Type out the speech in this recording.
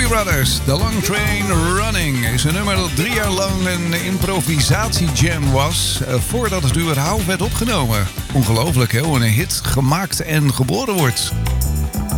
Brothers, The Long Train Running, is een nummer dat 3 jaar lang een improvisatiejam was, voordat het überhaupt werd opgenomen. Ongelooflijk, hè, hoe een hit gemaakt en geboren wordt.